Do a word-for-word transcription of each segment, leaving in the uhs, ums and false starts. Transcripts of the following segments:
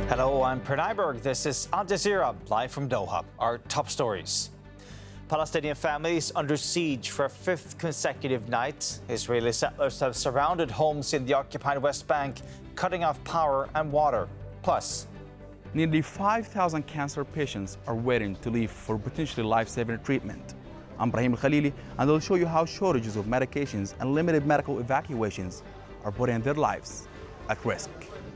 Hello, I'm Pranay Berg. This is Al Jazeera, live from Doha. Our top stories. Palestinian families under siege for a fifth consecutive night. Israeli settlers have surrounded homes in the occupied West Bank, cutting off power and water. Plus, nearly five thousand cancer patients are waiting to leave for potentially life-saving treatment. I'm Brahim Al-Khalili, and I'll show you how shortages of medications and limited medical evacuations are putting their lives at risk.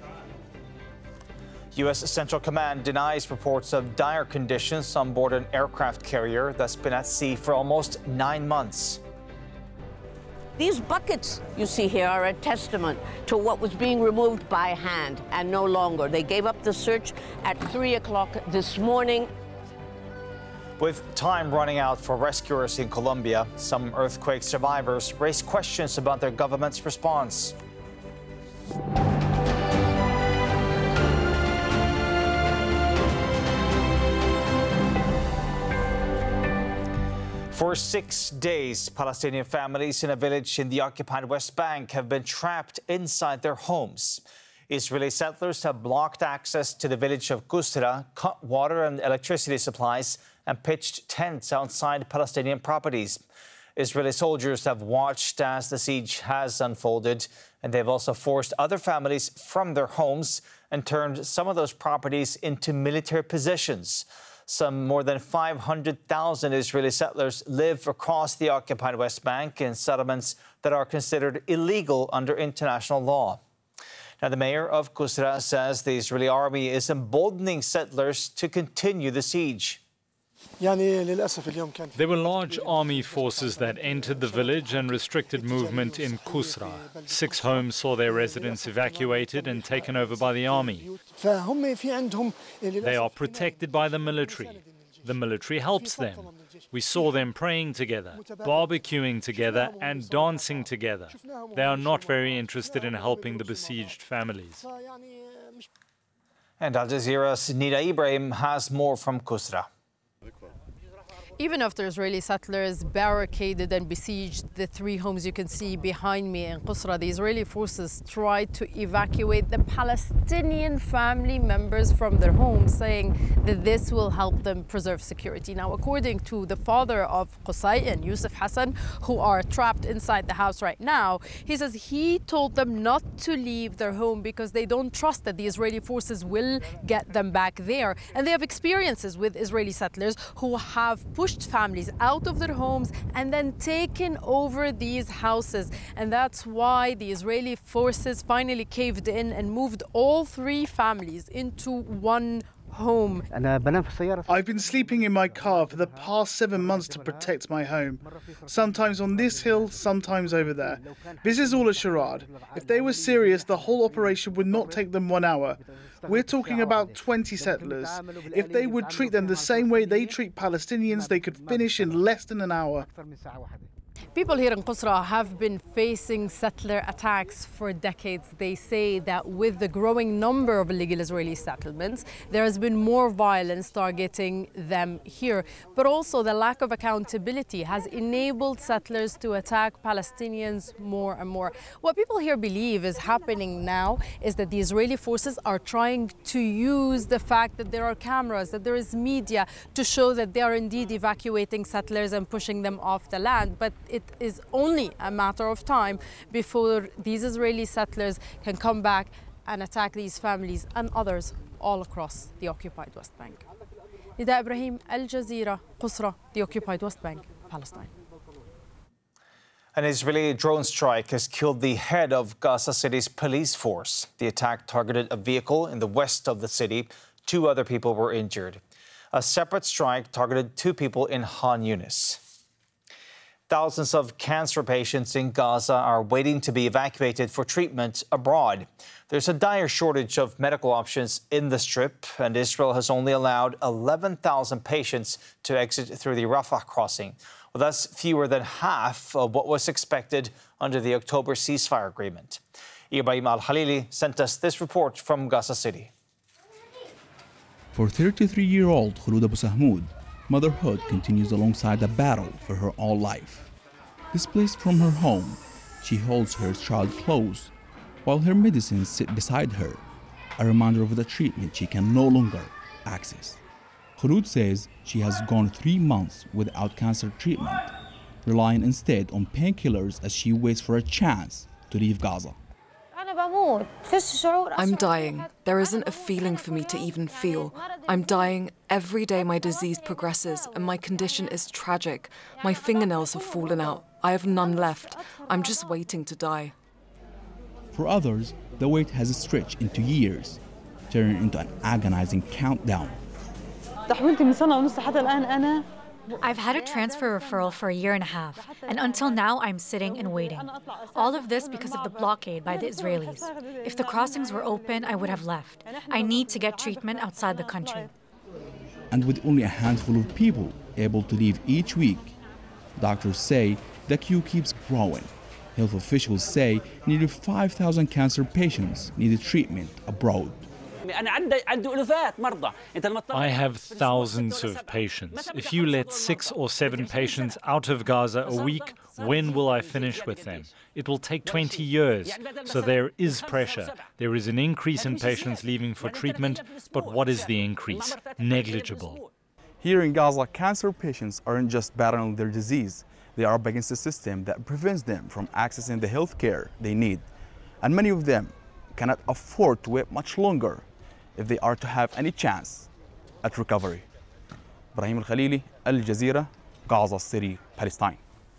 U S Central Command denies reports of dire conditions on board an aircraft carrier that's been at sea for almost nine months. These buckets you see here are a testament to what was being removed by hand and no longer. They gave up the search at three o'clock this morning. With time running out for rescuers in Colombia, some earthquake survivors raise questions about their government's response. For six days, Palestinian families in a village in the occupied West Bank have been trapped inside their homes. Israeli settlers have blocked access to the village of Qusra, cut water and electricity supplies, and pitched tents outside Palestinian properties. Israeli soldiers have watched as the siege has unfolded, and they've also forced other families from their homes and turned some of those properties into military positions. Some more than five hundred thousand Israeli settlers live across the occupied West Bank in settlements that are considered illegal under international law. Now, the mayor of Qusra says the Israeli army is emboldening settlers to continue the siege. There were large army forces that entered the village and restricted movement in Qusra. Six homes saw their residents evacuated and taken over by the army. They are protected by the military. The military helps them. We saw them praying together, barbecuing together and dancing together. They are not very interested in helping the besieged families. And Al Jazeera's Nida Ibrahim has more from Qusra. Even after Israeli settlers barricaded and besieged the three homes you can see behind me in Qusra, the Israeli forces tried to evacuate the Palestinian family members from their homes, saying that this will help them preserve security. Now, according to the father of Qusay and Yusuf Hassan, who are trapped inside the house right now, he says he told them not to leave their home because they don't trust that the Israeli forces will get them back there. And they have experiences with Israeli settlers who have pushed families out of their homes and then taken over these houses. And that's why the Israeli forces finally caved in and moved all three families into one home. I've been sleeping in my car for the past seven months to protect my home. Sometimes on this hill, sometimes over there. This is all a charade. If they were serious, the whole operation would not take them one hour. We're talking about twenty settlers. If they would treat them the same way they treat Palestinians, they could finish in less than an hour. People here in Qusra have been facing settler attacks for decades. They say that with the growing number of illegal Israeli settlements, there has been more violence targeting them here. But also the lack of accountability has enabled settlers to attack Palestinians more and more. What people here believe is happening now is that the Israeli forces are trying to use the fact that there are cameras, that there is media, to show that they are indeed evacuating settlers and pushing them off the land. But it is only a matter of time before these Israeli settlers can come back and attack these families and others all across the occupied West Bank. Nida Ibrahim, Al Jazeera, Qusra, the occupied West Bank, Palestine. An Israeli drone strike has killed the head of Gaza City's police force. The attack targeted a vehicle in the west of the city. Two other people were injured. A separate strike targeted two people in Han Yunis. Thousands of cancer patients in Gaza are waiting to be evacuated for treatment abroad. There's a dire shortage of medical options in the Strip, and Israel has only allowed eleven thousand patients to exit through the Rafah crossing. Well, that's fewer than half of what was expected under the October ceasefire agreement. Ibrahim Al-Khalili sent us this report from Gaza City. For thirty-three-year-old Khulud Abu Sahmoud, motherhood continues alongside a battle for her all life. Displaced from her home, she holds her child close while her medicines sit beside her, a reminder of the treatment she can no longer access. Khulud says she has gone three months without cancer treatment, relying instead on painkillers as she waits for a chance to leave Gaza. I'm dying. There isn't a feeling for me to even feel. I'm dying every day my disease progresses and my condition is tragic. My fingernails have fallen out. I have none left. I'm just waiting to die. For others, the wait has stretched into years, turning into an agonizing countdown. I've had a transfer referral for a year and a half, and until now I'm sitting and waiting. All of this because of the blockade by the Israelis. If the crossings were open, I would have left. I need to get treatment outside the country. And with only a handful of people able to leave each week, doctors say the queue keeps growing. Health officials say nearly five thousand cancer patients needed treatment abroad. I have thousands of patients. If you let six or seven patients out of Gaza a week, when will I finish with them? It will take twenty years. So there is pressure. There is an increase in patients leaving for treatment, but what is the increase? Negligible. Here in Gaza, cancer patients aren't just battling their disease. They are up against a system that prevents them from accessing the health care they need. And many of them cannot afford to wait much longer if they are to have any chance at recovery. Ibrahim Al-Khalili, Al Jazeera, Gaza City, Palestine.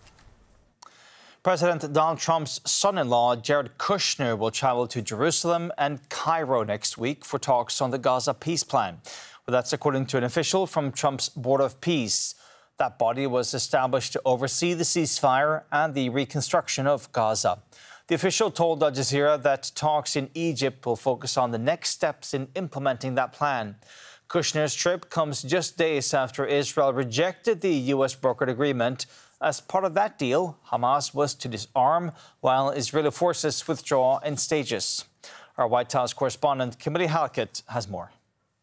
President Donald Trump's son-in-law, Jared Kushner, will travel to Jerusalem and Cairo next week for talks on the Gaza peace plan. Well, that's according to an official from Trump's Board of Peace. That body was established to oversee the ceasefire and the reconstruction of Gaza. The official told Al Jazeera that talks in Egypt will focus on the next steps in implementing that plan. Kushner's trip comes just days after Israel rejected the U S brokered agreement. As part of that deal, Hamas was to disarm while Israeli forces withdraw in stages. Our White House correspondent Kimberly Halkett has more.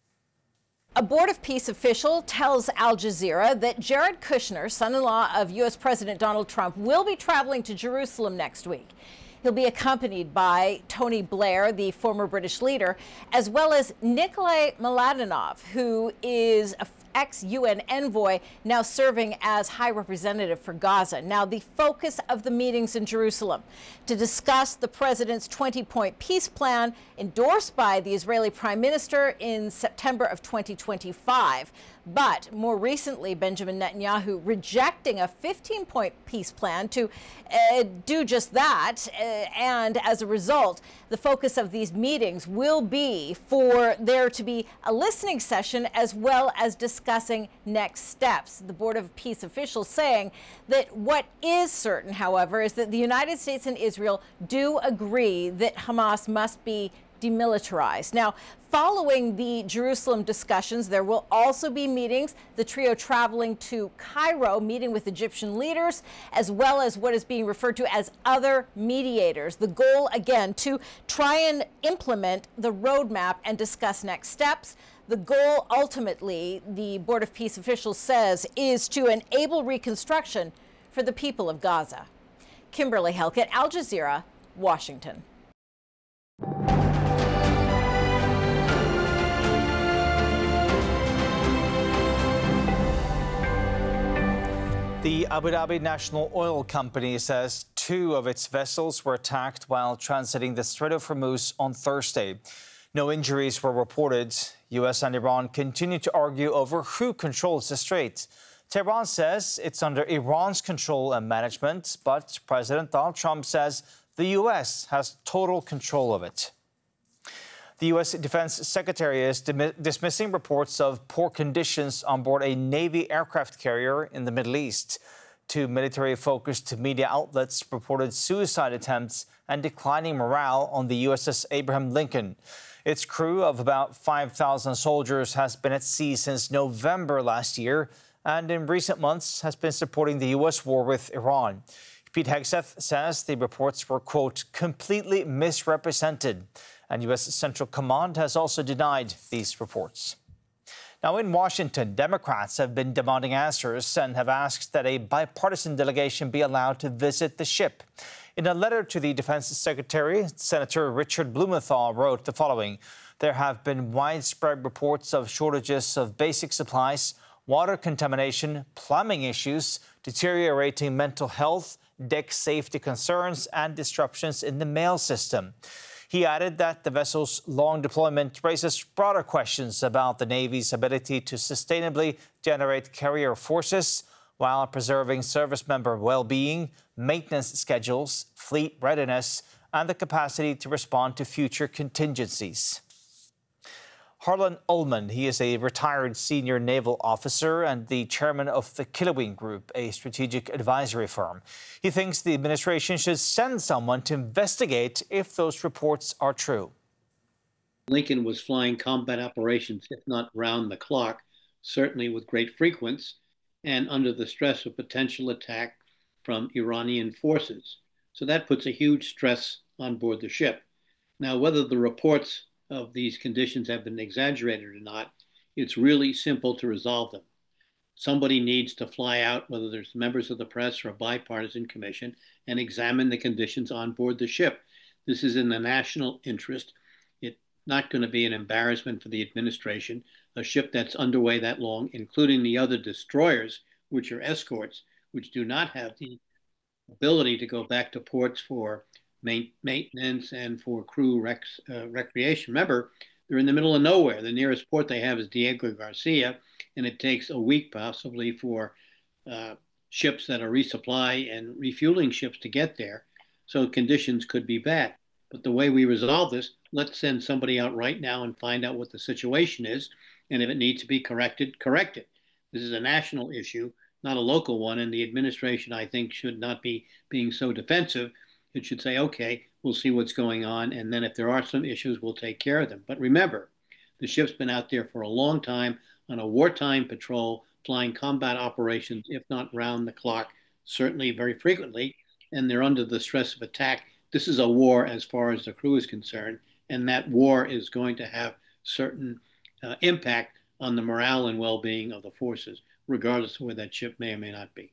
A Board of Peace official tells Al Jazeera that Jared Kushner, son-in-law of U S President Donald Trump, will be traveling to Jerusalem next week. He'll be accompanied by Tony Blair, the former British leader, as well as Nikolai Mladenov, who is an ex-U N envoy now serving as High Representative for Gaza. Now, the focus of the meetings in Jerusalem to discuss the president's twenty-point peace plan endorsed by the Israeli Prime Minister in September of twenty twenty-five. But more recently, Benjamin Netanyahu rejecting a fifteen-point peace plan to uh, do just that. Uh, and as a result, the focus of these meetings will be for there to be a listening session as well as discussing next steps. The Board of Peace officials saying that what is certain, however, is that the United States and Israel do agree that Hamas must be demilitarized. Now, following the Jerusalem discussions, there will also be meetings, the trio traveling to Cairo, meeting with Egyptian leaders, as well as what is being referred to as other mediators. The goal, again, to try and implement the roadmap and discuss next steps. The goal, ultimately, the Board of Peace officials says, is to enable reconstruction for the people of Gaza. Kimberly Halkett, Al Jazeera, Washington. The Abu Dhabi National Oil Company says two of its vessels were attacked while transiting the Strait of Hormuz on Thursday. No injuries were reported. U S and Iran continue to argue over who controls the strait. Tehran says it's under Iran's control and management, but President Donald Trump says the U S has total control of it. The U S Defense Secretary is dismissing reports of poor conditions on board a Navy aircraft carrier in the Middle East. Two military-focused media outlets reported suicide attempts and declining morale on the U S S Abraham Lincoln. Its crew of about five thousand soldiers has been at sea since November last year and in recent months has been supporting the U S war with Iran. Pete Hegseth says the reports were, quote, completely misrepresented. And U S Central Command has also denied these reports. Now, in Washington, Democrats have been demanding answers and have asked that a bipartisan delegation be allowed to visit the ship. In a letter to the Defense Secretary, Senator Richard Blumenthal wrote the following. There have been widespread reports of shortages of basic supplies, water contamination, plumbing issues, deteriorating mental health, deck safety concerns, and disruptions in the mail system. He added that the vessel's long deployment raises broader questions about the Navy's ability to sustainably generate carrier forces while preserving service member well-being, maintenance schedules, fleet readiness, and the capacity to respond to future contingencies. Harlan Ullman, he is a retired senior naval officer and the chairman of the Kilaween Group, a strategic advisory firm. He thinks the administration should send someone to investigate if those reports are true. Lincoln was flying combat operations, if not round the clock, certainly with great frequency, and under the stress of potential attack from Iranian forces. So that puts a huge stress on board the ship. Now, whether the reports of these conditions have been exaggerated or not, it's really simple to resolve them. Somebody needs to fly out, whether there's members of the press or a bipartisan commission, and examine the conditions on board the ship. This is in the national interest. It's not going to be an embarrassment for the administration. A ship that's underway that long, including the other destroyers, which are escorts, which do not have the ability to go back to ports for maintenance and for crew rec uh, recreation. Remember, they're in the middle of nowhere. The nearest port they have is Diego Garcia, and it takes a week possibly for uh, ships that are resupply and refueling ships to get there. So conditions could be bad. But the way we resolve this, let's send somebody out right now and find out what the situation is. And if it needs to be corrected, correct it. This is a national issue, not a local one. And the administration, I think, should not be being so defensive. It should say, okay, we'll see what's going on. And then if there are some issues, we'll take care of them. But remember, the ship's been out there for a long time on a wartime patrol, flying combat operations, if not round the clock, certainly very frequently. And they're under the stress of attack. This is a war as far as the crew is concerned. And that war is going to have certain uh, impact on the morale and well-being of the forces, regardless of where that ship may or may not be.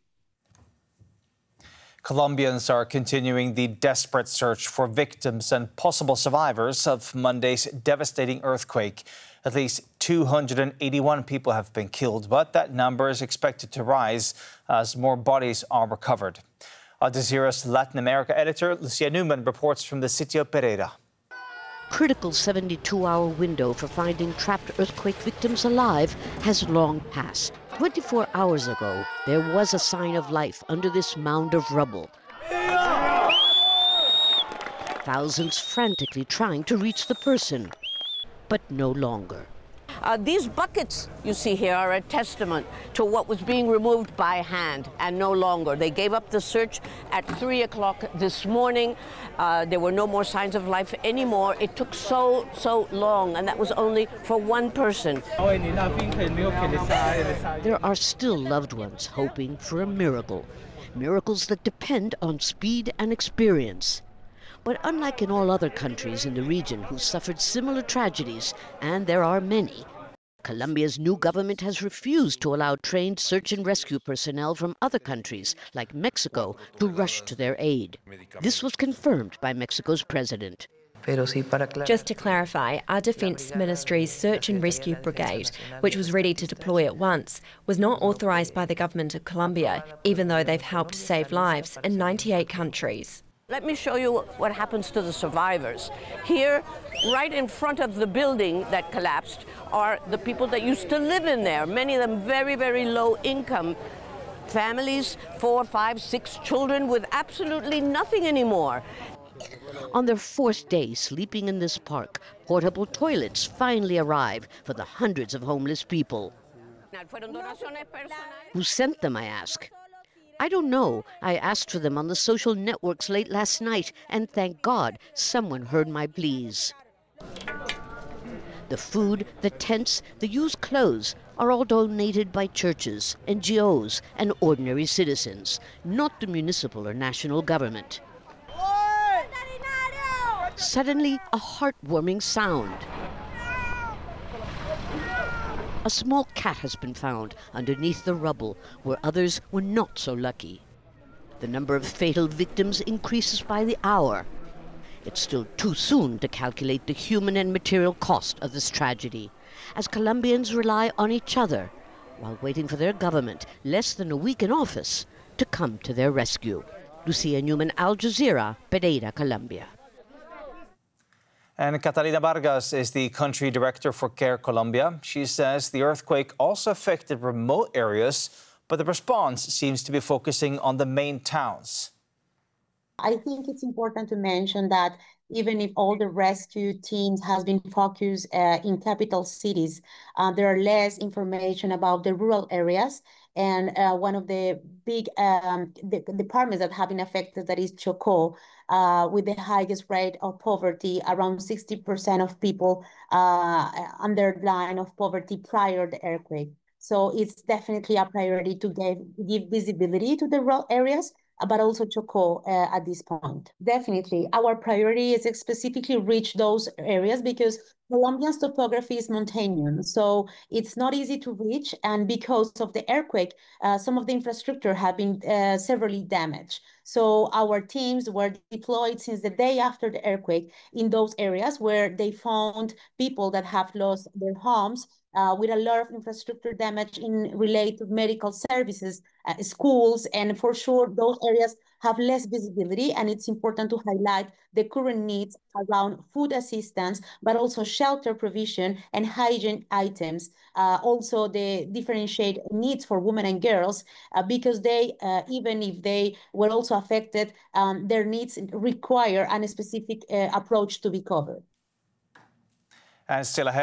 Colombians are continuing the desperate search for victims and possible survivors of Monday's devastating earthquake. At least two hundred eighty-one people have been killed, but that number is expected to rise as more bodies are recovered. Al Jazeera's Latin America editor Lucia Newman reports from the city of Pereira. Critical seventy-two hour window for finding trapped earthquake victims alive has long passed. twenty-four hours ago, there was a sign of life under this mound of rubble. Thousands frantically trying to reach the person, but no longer. Uh, these buckets you see here are a testament to what was being removed by hand and no longer. They gave up the search at three o'clock this morning. Uh, there were no more signs of life anymore. It took so, so long, and that was only for one person. There are still loved ones hoping for a miracle. Miracles that depend on speed and experience. But unlike in all other countries in the region who suffered similar tragedies, and there are many, Colombia's new government has refused to allow trained search and rescue personnel from other countries, like Mexico, to rush to their aid. This was confirmed by Mexico's president. Just to clarify, our Defence Ministry's Search and Rescue Brigade, which was ready to deploy at once, was not authorised by the government of Colombia, even though they've helped save lives in ninety-eight countries. Let me show you what happens to the survivors. Here, right in front of the building that collapsed, are the people that used to live in there, many of them very, very low income families, four, five, six children with absolutely nothing anymore. On their fourth day sleeping in this park, portable toilets finally arrive for the hundreds of homeless people. Who sent them, I ask? I don't know. I asked for them on the social networks late last night, and thank God someone heard my pleas. The food, the tents, the used clothes are all donated by churches, N G Os, and ordinary citizens, not the municipal or national government. Suddenly, a heartwarming sound. A small cat has been found underneath the rubble, where others were not so lucky. The number of fatal victims increases by the hour. It's still too soon to calculate the human and material cost of this tragedy, as Colombians rely on each other while waiting for their government, less than a week in office, to come to their rescue. Lucia Newman, Al Jazeera, Pereira, Colombia. And Catalina Vargas is the country director for CARE Colombia. She says the earthquake also affected remote areas, but the response seems to be focusing on the main towns. I think it's important to mention that even if all the rescue teams has been focused uh, in capital cities, uh, there are less information about the rural areas. And uh, one of the big um, the, the departments that have been affected, that is Chocó, uh, with the highest rate of poverty, around sixty percent of people uh, under the line of poverty prior to the earthquake. So it's definitely a priority to give, give visibility to the rural areas, but also Chocó uh, at this point. Definitely, our priority is to specifically reach those areas because Colombia's topography is mountainous, so it's not easy to reach, and because of the earthquake, uh, some of the infrastructure have been uh, severely damaged. So our teams were deployed since the day after the earthquake in those areas where they found people that have lost their homes, uh, with a lot of infrastructure damage in related to medical services, uh, schools, and for sure those areas have less visibility, and it's important to highlight the current needs around food assistance, but also shelter provision and hygiene items. Uh, also the differentiate needs for women and girls, uh, because they, uh, even if they were also affected, um, their needs require a specific uh, approach to be covered. And still ahead.